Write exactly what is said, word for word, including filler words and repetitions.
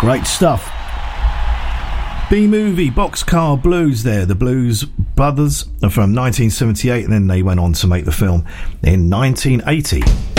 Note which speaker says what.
Speaker 1: Great stuff. B-movie, Boxcar Blues there. The Blues Brothers are from nineteen seventy-eight, and then they went on to make the film in nineteen eighty.